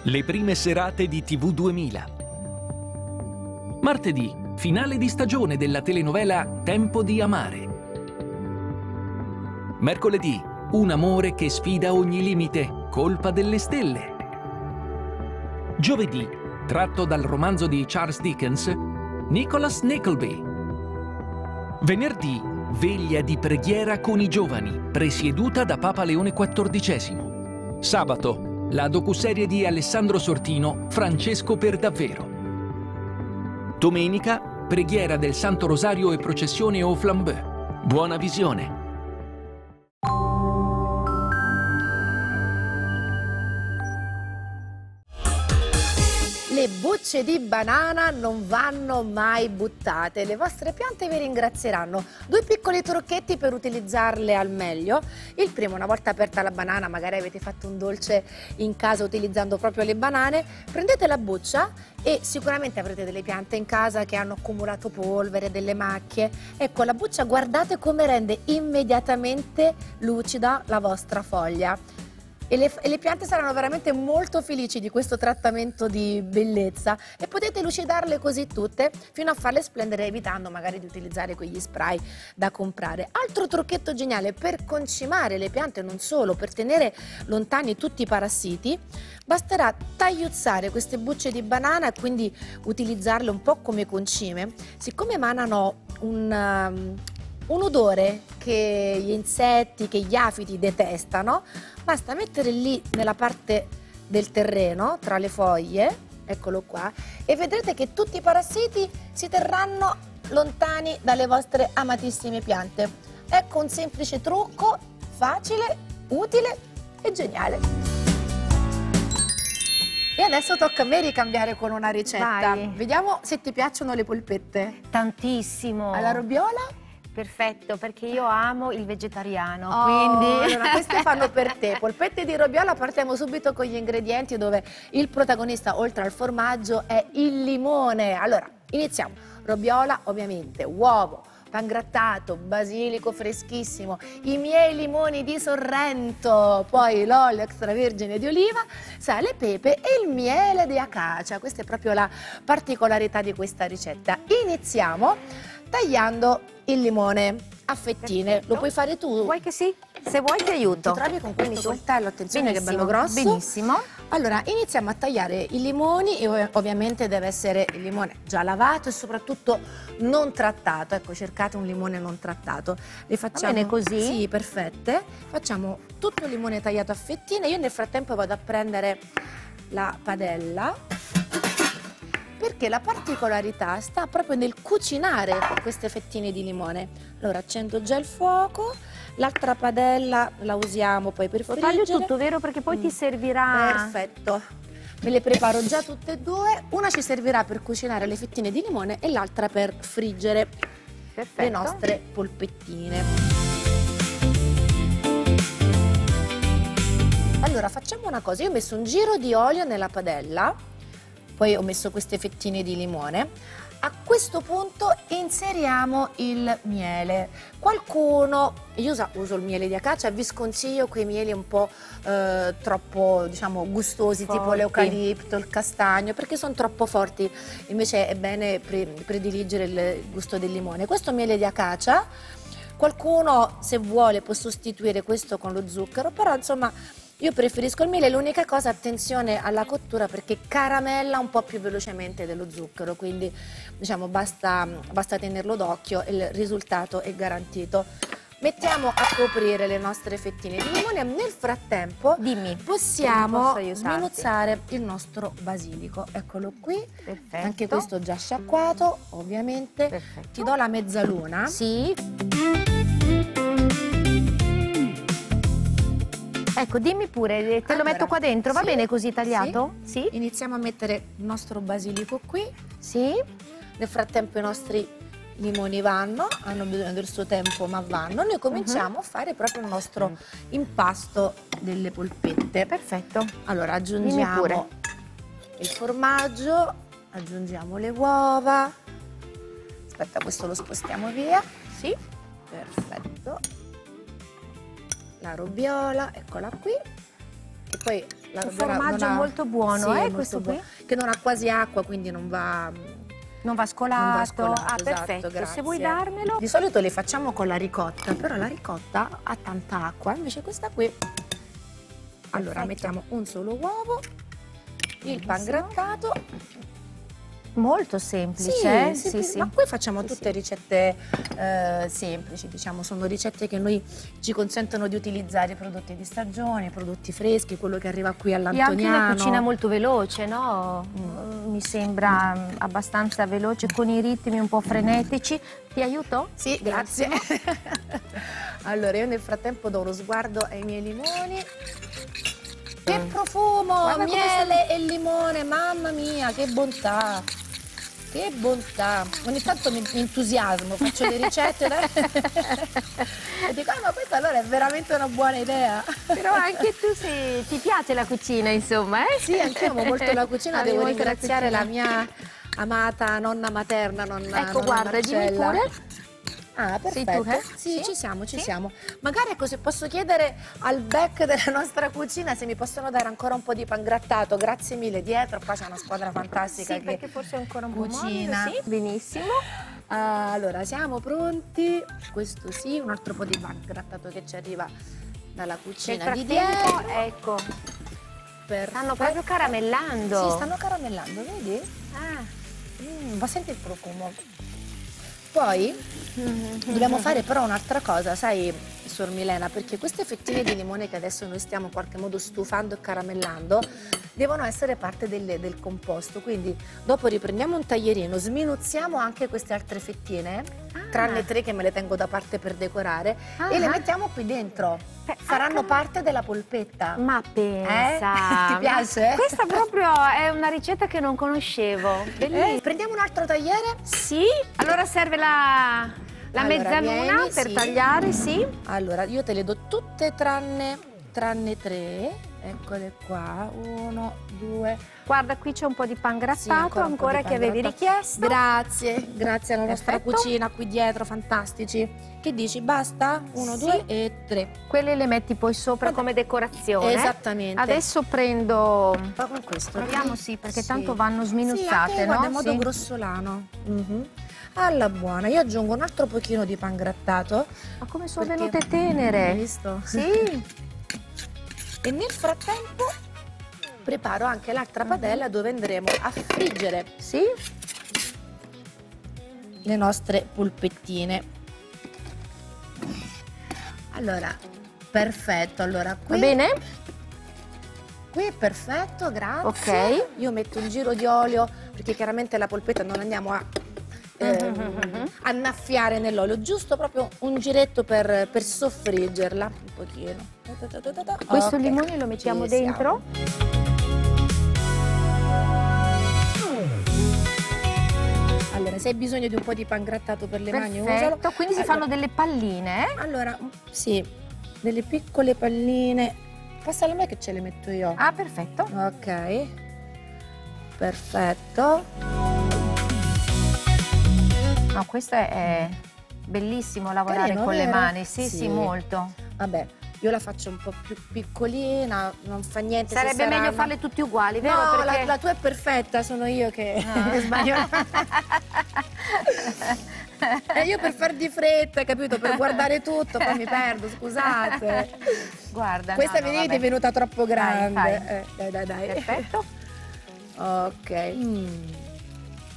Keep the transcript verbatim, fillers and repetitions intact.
Le prime serate di T V duemila. Martedì, finale di stagione della telenovela Tempo di amare. Mercoledì, un amore che sfida ogni limite, colpa delle stelle. Giovedì, tratto dal romanzo di Charles Dickens, Nicholas Nickleby. Venerdì, veglia di preghiera con i giovani, presieduta da Papa Leone quattordicesimo. Sabato, la docuserie di Alessandro Sortino, Francesco per davvero. Domenica, preghiera del Santo Rosario e processione au flambeau. Buona visione! Le bucce di banana non vanno mai buttate, le vostre piante vi ringrazieranno. Due piccoli trucchetti per utilizzarle al meglio. Il primo, una volta aperta la banana, magari avete fatto un dolce in casa utilizzando proprio le banane, prendete la buccia e sicuramente avrete delle piante in casa che hanno accumulato polvere, delle macchie. Ecco, la buccia guardate come rende immediatamente lucida la vostra foglia. E le, e le piante saranno veramente molto felici di questo trattamento di bellezza e potete lucidarle così tutte fino a farle splendere, evitando magari di utilizzare quegli spray da comprare. Altro trucchetto geniale per concimare le piante, non solo, per tenere lontani tutti i parassiti, basterà tagliuzzare queste bucce di banana e quindi utilizzarle un po' come concime. Siccome emanano un... Um, un odore che gli insetti, che gli afidi detestano, basta mettere lì nella parte del terreno, tra le foglie, eccolo qua, e vedrete che tutti i parassiti si terranno lontani dalle vostre amatissime piante. Ecco un semplice trucco, facile, utile e geniale. E adesso tocca a me ricambiare con una ricetta. Vai. Vediamo se ti piacciono le polpette. Tantissimo. Alla robiola? Perfetto, perché io amo il vegetariano, Oh, quindi... allora queste fanno per te. Polpette di robiola, partiamo subito con gli ingredienti dove il protagonista, oltre al formaggio, è il limone. Allora, iniziamo. Robiola, ovviamente, uovo, pangrattato, basilico freschissimo, i miei limoni di Sorrento, poi l'olio extravergine di oliva, sale, pepe e il miele di acacia. Questa è proprio la particolarità di questa ricetta. Iniziamo tagliando il limone a fettine. Perfetto. Lo puoi fare tu? Vuoi che sì? Se vuoi ti aiuto. Ti trovi con questo Vieni tu. coltello, attenzione che è bello grosso. Benissimo. Allora, iniziamo a tagliare i limoni e ov- ovviamente deve essere il limone già lavato e soprattutto non trattato. Ecco, cercate un limone non trattato. Le facciamo bene così? Sì, perfette. Facciamo tutto il limone tagliato a fettine. Io nel frattempo vado a prendere la padella, perché la particolarità sta proprio nel cucinare queste fettine di limone. Allora accendo già il fuoco, l'altra padella la usiamo poi per Lo friggere. taglio tutto, vero? Perché poi Mm. ti servirà... Perfetto. Me le preparo già tutte e due. Una ci servirà per cucinare le fettine di limone e l'altra per friggere Perfetto. le nostre polpettine. Allora facciamo una cosa, io ho messo un giro di olio nella padella, poi ho messo queste fettine di limone. A questo punto inseriamo il miele. Qualcuno, io uso, uso il miele di acacia, vi sconsiglio quei mieli un po' eh, troppo, diciamo, gustosi, Forti. tipo l'eucalipto, il castagno, perché sono troppo forti. Invece è bene pre- prediligere il gusto del limone. Questo miele di acacia, qualcuno se vuole può sostituire questo con lo zucchero, però insomma io preferisco il miele. L'unica cosa, attenzione alla cottura, perché caramella un po' più velocemente dello zucchero, quindi diciamo basta, basta tenerlo d'occhio e il risultato è garantito. Mettiamo a coprire le nostre fettine di limone e nel frattempo Dimmi, possiamo come posso aiutarti? sminuzzare il nostro basilico. Eccolo qui, Perfetto. anche questo già sciacquato, ovviamente. Perfetto. Ti do la mezzaluna. Sì. Ecco, dimmi pure, te lo Allora, metto qua dentro, va sì, bene così tagliato? Sì. Iniziamo a mettere il nostro basilico qui. Sì. Nel frattempo i nostri limoni vanno, hanno bisogno del suo tempo ma vanno. Noi cominciamo Uh-huh. a fare proprio il nostro impasto delle polpette. Perfetto. Allora Dimmi aggiungiamo pure. il formaggio, aggiungiamo le uova. Aspetta, questo lo spostiamo via. Sì. Perfetto. La robiola, eccola qui. E poi la Un verdura formaggio non ha- molto buono, sì, eh, molto questo qui? buono, che non ha quasi acqua, quindi non va, Non va scolato. non va scolato. Ah, esatto, perfetto. grazie. Se vuoi darmelo. Di solito le facciamo con la ricotta, però la ricotta ha tanta acqua, invece questa qui. Allora Perfetto. mettiamo un solo uovo, il pan Benissimo. grattato. Molto semplice, eh? sì, Sì, sì. ma qui facciamo Sì, tutte sì. ricette eh, semplici, diciamo, sono ricette che noi ci consentono di utilizzare i prodotti di stagione, i prodotti freschi, quello che arriva qui E anche all'Antoniano. una cucina molto veloce, no? Mm, Mi sembra mm, abbastanza veloce, con i ritmi un po' frenetici. Ti aiuto? Sì, grazie. Allora, io nel frattempo do uno sguardo ai miei limoni. Che Mm. profumo, Guarda come miele e limone, mamma mia, che bontà. Che bontà. Ogni tanto mi, mi entusiasmo, faccio le ricette dai. E dico, ah, ma questa allora è veramente una buona idea. Però anche tu sei- ti piace la cucina, insomma, eh? Sì, anche io amo molto la cucina, Ami devo molto la ringraziare la, cucina. mia amata nonna materna, nonna Ecco, nonna guarda, dimmi Marcella. pure. Ah, Sei perfetto. tu, eh? Sì, Sì? ci siamo, ci Sì? siamo. Magari ecco, se posso chiedere al back della nostra cucina se mi possono dare ancora un po' di pan grattato. Grazie mille, dietro qua c'è una squadra fantastica Sì, che perché forse è ancora un po' cucina. morbido, sì. Benissimo. Ah, allora, siamo pronti. Questo sì, un altro po' di pan grattato che ci arriva dalla Nel cucina di frattempo, dietro. ecco, Perfetto. stanno proprio caramellando. Sì, stanno caramellando, vedi? Ah. Mm, ma senti il profumo. Poi dobbiamo fare però un'altra cosa, sai, Sor Milena, perché queste fettine di limone che adesso noi stiamo in qualche modo stufando e caramellando devono essere parte del, del composto, quindi dopo riprendiamo un taglierino, sminuzziamo anche queste altre fettine, Ah. tranne tre che me le tengo da parte per decorare, Ah. e le mettiamo qui dentro, Eh, faranno ah, parte della polpetta. Ma pensa. Eh? Ti piace? Ma questa proprio è una ricetta che non conoscevo. Bellissima. Eh, prendiamo un altro tagliere? Sì, allora serve la, la Allora, mezzaluna vieni, per sì. tagliare, sì. Allora, io te le do tutte tranne, tranne tre. Eccole qua, uno, due. Guarda, qui c'è un po' di pan Sì, grattato, ancora un po' ancora, di che pan avevi grattato. richiesto. Grazie, grazie alla nostra Perfetto. cucina qui dietro, fantastici. Che dici, basta? Uno, Sì. due e tre. Quelle le metti poi sopra Guarda. come decorazione. Esattamente. Adesso prendo... Fa con questo. Proviamo, sì, perché Sì. tanto vanno sminuzzate, sì, anche, no? guarda, in modo Sì. grossolano. Mhm. Alla buona. Io aggiungo un altro pochino di pan grattato. Ma come sono perché- venute Hai tenere? visto? Sì. E nel frattempo preparo anche l'altra padella dove andremo a friggere Sì? le nostre polpettine. Allora, perfetto. Allora, qui, Va bene? qui è perfetto, grazie. Ok. Io metto un giro di olio perché chiaramente la polpetta non andiamo a ehm, Mhm. annaffiare nell'olio, giusto proprio un giretto per, per soffriggerla un pochino. Ta ta ta ta ta. Questo Ok, limone lo mettiamo ci dentro? siamo. Allora, se hai bisogno di un po' di pan grattato per le mani, usalo. Perfetto, quindi si Allora- fanno delle palline, eh? Allora, sì, delle piccole palline. Passale a me che ce le metto io. Ah, perfetto. Ok, perfetto. No, questo è, è bellissimo lavorare Carino, con le vero? mani, sì, sì, Sì. molto. Vabbè, io la faccio un po' più piccolina, non fa niente. se Sarebbe meglio saranno- farle tutti uguali, vero? No, Perché... la, la tua è perfetta, sono io che No. che sbaglio. E io per far di fretta, capito? Per guardare tutto, poi mi perdo, scusate. Guarda, Questa no, no, vedete è vabbè. venuta troppo grande. Dai, Eh, dai, dai, dai. Perfetto. Ok. Mm.